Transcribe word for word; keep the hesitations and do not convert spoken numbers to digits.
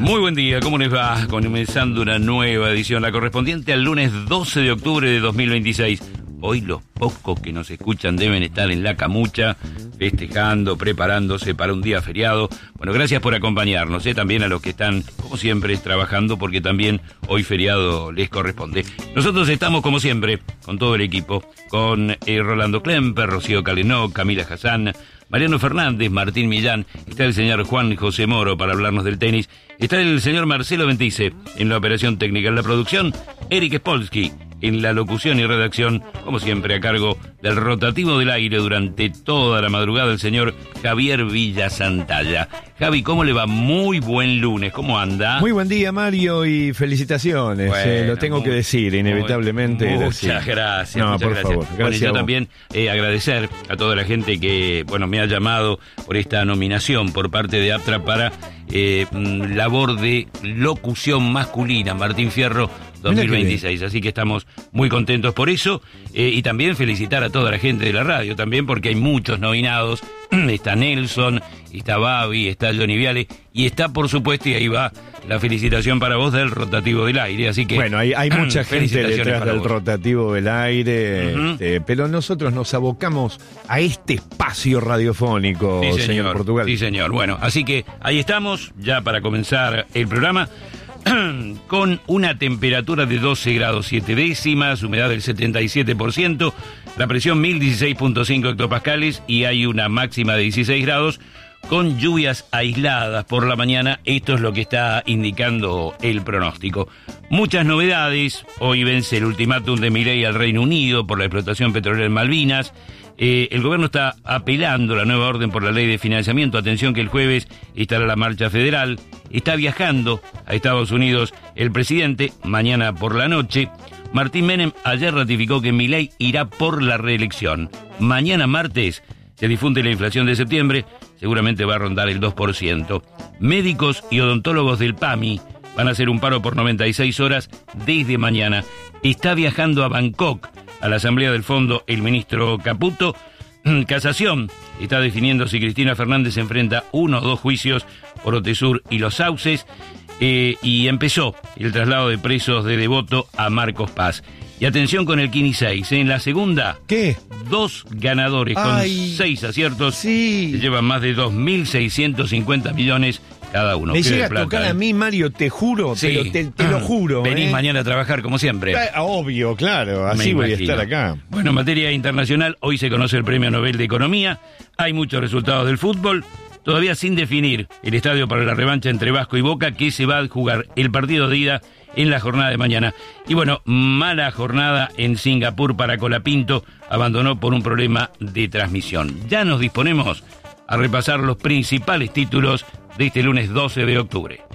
Muy buen día, ¿cómo les va? Comenzando una nueva edición, la correspondiente al lunes doce de octubre de dos mil veintiséis. Hoy los pocos que nos escuchan deben estar en la camucha, festejando, preparándose para un día feriado. Bueno, gracias por acompañarnos, ¿eh? También a los que están, como siempre, trabajando, porque también hoy feriado les corresponde. Nosotros estamos, como siempre, con todo el equipo, con eh, Rolando Klemper, Rocío Calenó, Camila Hassan, Mariano Fernández, Martín Millán, está el señor Juan José Moro para hablarnos del tenis, está el señor Marcelo Ventice en la operación técnica, en la producción, Eric Spolsky, en la locución y redacción, como siempre, a cargo del rotativo del aire durante toda la madrugada, el señor Javier Villasantalla. Javi, ¿cómo le va? Muy buen lunes, ¿cómo anda? Muy buen día, Mario, y felicitaciones, bueno, eh, lo tengo muy, que decir, inevitablemente. Muy, muchas decir. gracias, no, muchas por gracias. favor, gracias. Bueno, yo también eh, agradecer a toda la gente que, bueno, me ha llamado por esta nominación por parte de APTRA para eh, labor de locución masculina, Martín Fierro dos mil veintiséis, así que estamos muy contentos por eso, eh, y también felicitar a toda la gente de la radio también, porque hay muchos nominados. Está Nelson, está Babi, está Johnny Viale, y está, por supuesto, y ahí va la felicitación para vos del rotativo del aire, así que... Bueno, hay, hay mucha gente detrás del vos. rotativo del aire, Uh-huh. este, pero nosotros nos abocamos a este espacio radiofónico, Sí, señor, señor Portugal. Sí, señor. Bueno, así que ahí estamos, ya para comenzar el programa, con una temperatura de doce grados siete décimas, humedad del setenta y siete por ciento, la presión mil dieciséis punto cinco hectopascales y hay una máxima de dieciséis grados con lluvias aisladas por la mañana. Esto es lo que está indicando el pronóstico. Muchas novedades. Hoy vence el ultimátum de Milei al Reino Unido por la explotación petrolera en Malvinas. Eh, el gobierno está apelando la nueva orden por la ley de financiamiento. Atención que el jueves estará la marcha federal. Está viajando a Estados Unidos el presidente, mañana por la noche. Martín Menem ayer ratificó que Milei irá por la reelección. Mañana martes se difunde la inflación de septiembre, seguramente va a rondar el dos por ciento. Médicos y odontólogos del PAMI van a hacer un paro por noventa y seis horas desde mañana. Está viajando a Bangkok, a la asamblea del fondo, el ministro Caputo. Casación está definiendo si Cristina Fernández enfrenta uno o dos juicios por Otesur y Los Sauces, eh, y empezó el traslado de presos de Devoto a Marcos Paz. Y atención con el Kini seis, ¿eh? En la segunda, ¿qué? Dos ganadores con Ay, seis aciertos, sí. se llevan más de dos mil seiscientos cincuenta millones cada uno. Me Qué llega a plata, tocar ¿eh? a mí, Mario, te juro, Sí. pero te, te lo juro. Venís ¿eh? mañana a trabajar como siempre. Eh, obvio, claro, así Me voy imagino. a estar acá. Bueno, en materia internacional, hoy se conoce el Premio Nobel de Economía, hay muchos resultados del fútbol, todavía sin definir el estadio para la revancha entre Vasco y Boca, que se va a jugar el partido de ida en la jornada de mañana. Y bueno, mala jornada en Singapur para Colapinto, abandonó por un problema de transmisión. Ya nos disponemos a repasar los principales títulos de este lunes doce de octubre.